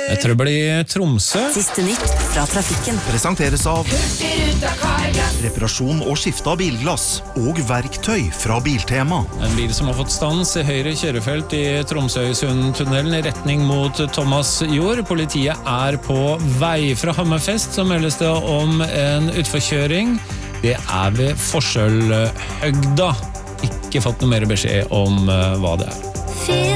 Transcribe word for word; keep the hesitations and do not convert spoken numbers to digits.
Et trøbbel i Tromsø. Siste nytt fra trafikken. Presenteres av reparasjon og skifte av bilglass og verktøy fra Biltema. En bil som har fått stans i høyre kjørefelt i Tromsøysundtunnelen i retning mot Thomas Jord. Politiet er på vei fra Hammerfest, så meldes det om en utforkjøring. Det er ved Forskjellhøgda. Ikke fått noe mer beskjed om hva det er.